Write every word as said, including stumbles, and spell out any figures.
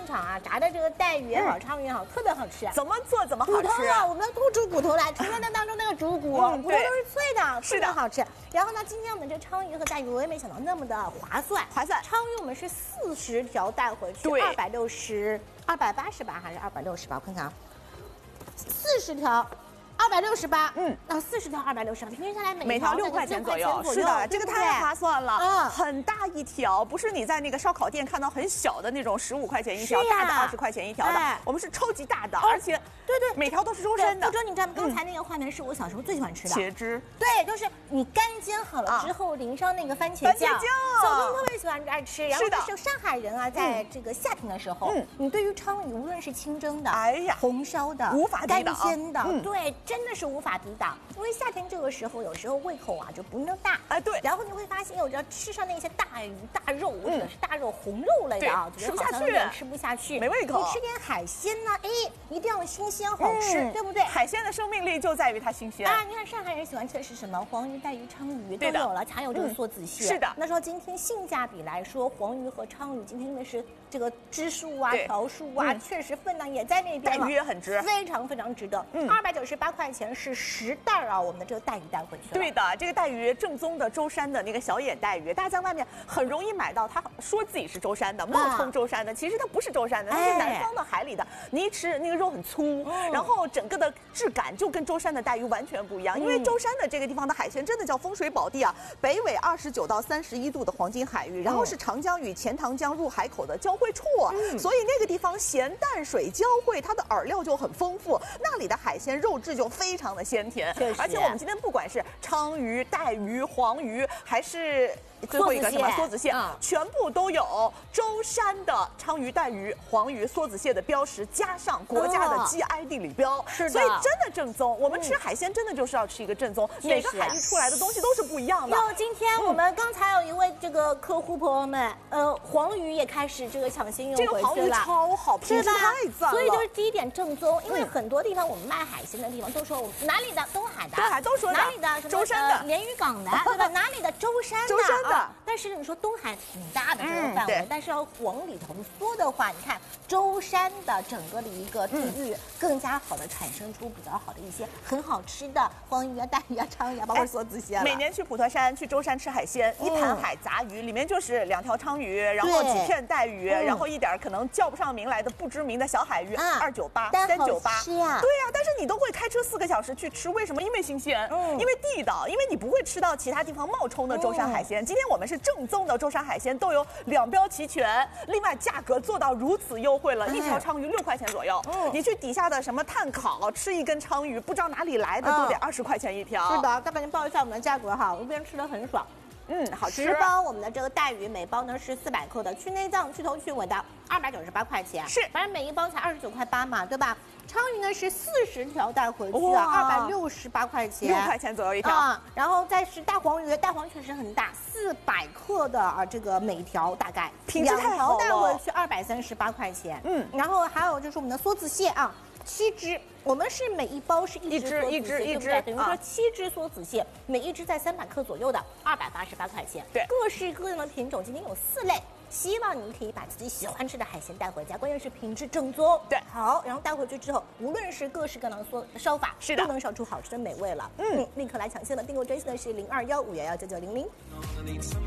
场啊炸的这个带鱼也好，鲳鱼也好，特别好吃。 怎么做怎么好骨头吃啊，我们要吐出骨头来，除了那当中那个主骨， 嗯骨头都是脆的， 是的， 好吃。然后呢，今天我们这鲳鱼和带鱼，我也没想到那么的划算。 划算， 鲳鱼我们是四十条带回去，二百六十、二百八十八还是二百六十八？我看看啊，四十条。二百六十八，嗯，那四十条二百六十八，平均下来每每条六块钱左右，是的，这个太划算了，嗯，很大一条，不是你在那个烧烤店看到很小的那种十五块钱一条，大的二十块钱一条的，我们是超级大的，而且对对， 每条都是周山的。 福州，你知道吗？刚才那个画面是我小时候最喜欢吃的茄汁， 对，就是你干煎好了之后淋上那个番茄酱，小朋友特别喜欢爱吃。然后是上海人啊，在这个夏天的时候，嗯，你对于鲳鱼，无论是清蒸的，哎呀，红烧的， 无法干煎的，对，真的是无法抵挡。因为夏天这个时候，有时候胃口啊就不那么大，哎，对。然后你会发现，我只要吃上那些大鱼、大肉，或者是大肉、红肉类的啊， 吃不下去， 吃不下去， 没胃口。 你吃点海鲜呢，哎，一定要新鲜好吃，对不对？ 海鲜的生命力就在于它新鲜啊！你看上海人喜欢吃的是什么？黄鱼、带鱼、鲳鱼都有了，还有这个梭子蟹。 是的。 那说今天性价比来说，黄鱼和鲳鱼今天因为是这个只数啊、条数啊，确实分量也在那边了。 带鱼也很值， 非常非常值得。嗯，二百九十八块钱是十袋啊，我们的这个带鱼带回去。 对的，这个带鱼正宗的舟山的那个小眼带鱼，大家在外面很容易买到。他说自己是舟山的，冒充舟山的，其实它不是舟山的，它是南方的海里的。你一吃那个肉很粗，然后整个的质感就跟舟山的带鱼完全不一样。因为舟山的这个地方的海鲜真的叫风水宝地啊，北纬二十九到三十一度的黄金海域，然后是长江与钱塘江入海口的交汇处，所以那个地方咸淡水交汇，它的饵料就很丰富，那里的海鲜肉质就非常的鲜甜。而且我们今天不管是鲳鱼、带鱼、黄鱼，还是最后一个什么梭子蟹，全部都有舟山的鲳鱼、带鱼、黄鱼、梭子蟹的标识，加上国家的 G I 地理标，是的，所以真的正宗。我们吃海鲜真的就是要吃一个正宗，每个海域出来的东西都是不一样的。 哟，今天我们刚才有一位这个客户朋友们，呃，黄鱼也开始这个抢先用回去了， 这个黄鱼超好，品质太赞了。 所以就是第一点正宗，因为很多地方我们卖海鲜的地方都说我们哪里的东海的， 东海都说哪里的什么舟山的、 连云港的，对吧？哪里的舟山的， 舟山的。 但是你说东海挺大的这个范围，但是要往里头缩的话，你看舟山的整个的一个地域更加好的产生出比较好的一些很好吃的黄鱼啊、带鱼啊、鲳鱼啊，包括梭子蟹。 每年去普陀山、去舟山吃海鲜，一盘海杂鱼里面就是两条鲳鱼，然后几片带鱼，然后一点可能叫不上名来的不知名的小海鱼，二九八、三九八。 对呀， 但是你都会开车四个小时去吃，为什么？因为新鲜，因为地道，因为你不会吃到其他地方冒充的舟山海鲜。今天我们是正宗的舟山海鲜，都有两标齐全，另外价格做到如此优惠了，一条鲳鱼六块钱左右。你去底下的什么炭烤吃一根鲳鱼，不知道哪里来的都得二十块钱一条。 是的，再给您报一下我们的价格哈，我一边吃的很爽。 嗯，好吃。 十包我们的这个带鱼，每包呢是四百克的，去内脏、去头、去尾的，二百九十八块钱。 是， 反正每一包才二十九块八嘛，对吧？鲳鱼呢是四十条带回去啊，二百六十八块钱， 六块钱左右一条。 啊，然后再是大黄鱼，大黄鱼确实很大，四百克的啊，这个每条大概品质太好了， 两条带回去二百三十八块钱。嗯，然后还有就是我们的梭子蟹啊。七只，我们是每一包是一只一只一只， 等于说七只梭子蟹，每一只在三百克左右的，二百八十八块钱。 对， 各式各样的品种，今天有四类，希望你可以把自己喜欢吃的海鲜带回家，关键是品质正宗。 对， 好，然后带回去之后，无论是各式各样的烧烧法， 是的， 都能烧出好吃的美味了。嗯，立刻来抢先的订购专线的是零二幺五幺幺九九零零。